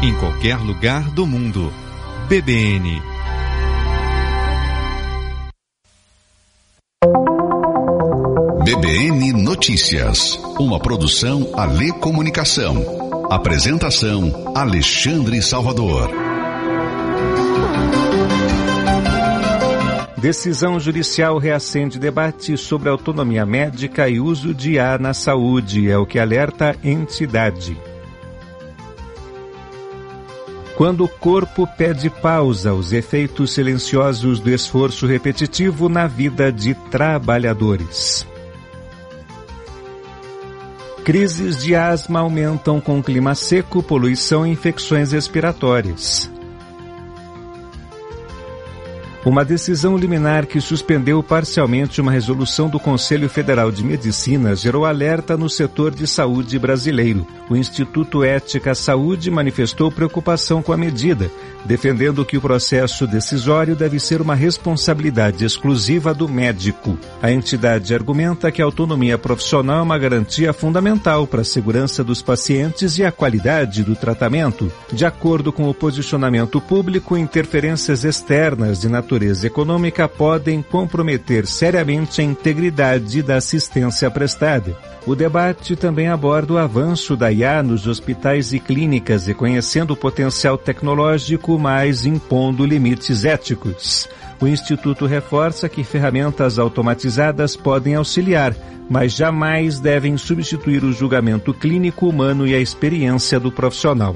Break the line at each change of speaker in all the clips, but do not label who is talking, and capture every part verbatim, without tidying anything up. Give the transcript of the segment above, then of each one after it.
em qualquer lugar do mundo. B B N.
B B N Notícias, uma produção Alê Comunicação. Apresentação Alexandre Salvador.
Decisão judicial reacende debate sobre autonomia médica e uso de I A na saúde, é o que alerta a entidade. Quando o corpo pede pausa, os efeitos silenciosos do esforço repetitivo na vida de trabalhadores. Crises de asma aumentam com clima seco, poluição e infecções respiratórias. Uma decisão liminar que suspendeu parcialmente uma resolução do Conselho Federal de Medicina gerou alerta no setor de saúde brasileiro. O Instituto Ética Saúde manifestou preocupação com a medida, defendendo que o processo decisório deve ser uma responsabilidade exclusiva do médico. A entidade argumenta que a autonomia profissional é uma garantia fundamental para a segurança dos pacientes e a qualidade do tratamento. De acordo com o posicionamento público, interferências externas de natureza econômica podem comprometer seriamente a integridade da assistência prestada. O debate também aborda o avanço da I A nos hospitais e clínicas, reconhecendo o potencial tecnológico, mas impondo limites éticos. O Instituto reforça que ferramentas automatizadas podem auxiliar, mas jamais devem substituir o julgamento clínico humano e a experiência do profissional.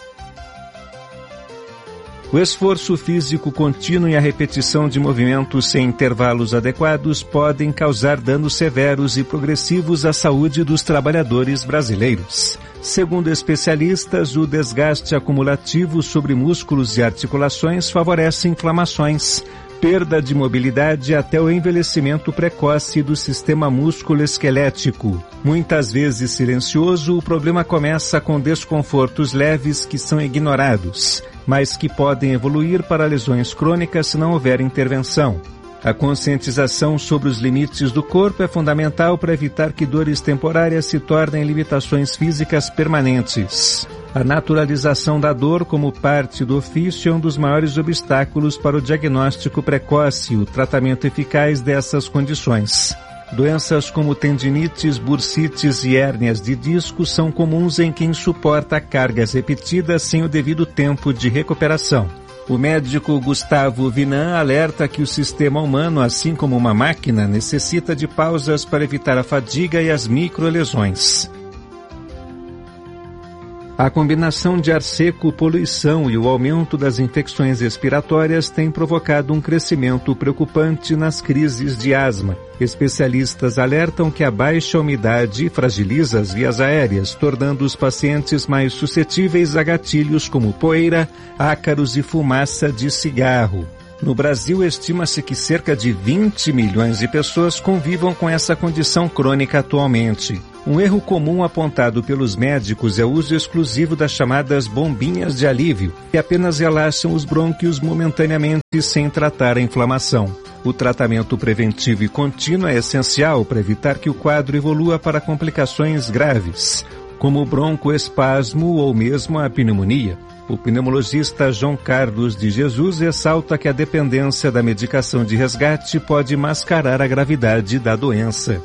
O esforço físico contínuo e a repetição de movimentos sem intervalos adequados podem causar danos severos e progressivos à saúde dos trabalhadores brasileiros. Segundo especialistas, o desgaste acumulativo sobre músculos e articulações favorece inflamações, perda de mobilidade até o envelhecimento precoce do sistema músculo-esquelético. Muitas vezes silencioso, o problema começa com desconfortos leves que são ignorados, mas que podem evoluir para lesões crônicas se não houver intervenção. A conscientização sobre os limites do corpo é fundamental para evitar que dores temporárias se tornem limitações físicas permanentes. A naturalização da dor como parte do ofício é um dos maiores obstáculos para o diagnóstico precoce e o tratamento eficaz dessas condições. Doenças como tendinites, bursites e hérnias de disco são comuns em quem suporta cargas repetidas sem o devido tempo de recuperação. O médico Gustavo Vinan alerta que o sistema humano, assim como uma máquina, necessita de pausas para evitar a fadiga e as microlesões. A combinação de ar seco, poluição e o aumento das infecções respiratórias tem provocado um crescimento preocupante nas crises de asma. Especialistas alertam que a baixa umidade fragiliza as vias aéreas, tornando os pacientes mais suscetíveis a gatilhos como poeira, ácaros e fumaça de cigarro. No Brasil, estima-se que cerca de vinte milhões de pessoas convivam com essa condição crônica atualmente. Um erro comum apontado pelos médicos é o uso exclusivo das chamadas bombinhas de alívio, que apenas relaxam os brônquios momentaneamente sem tratar a inflamação. O tratamento preventivo e contínuo é essencial para evitar que o quadro evolua para complicações graves, como o broncoespasmo ou mesmo a pneumonia. O pneumologista João Carlos de Jesus ressalta que a dependência da medicação de resgate pode mascarar a gravidade da doença.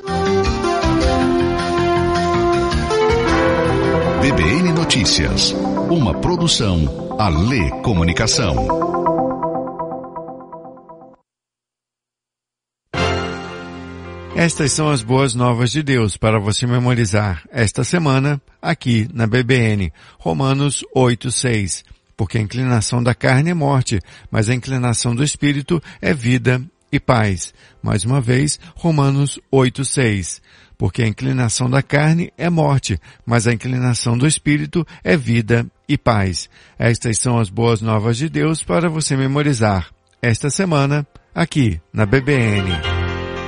B B N Notícias, uma produção Alê Comunicação.
Estas são as boas novas de Deus para você memorizar esta semana aqui na B B N. Romanos oito, seis. Porque a inclinação da carne é morte, mas a inclinação do espírito é vida e paz. Mais uma vez, Romanos oito, seis. Porque a inclinação da carne é morte, mas a inclinação do espírito é vida e paz. Estas são as boas novas de Deus para você memorizar esta semana aqui na B B N.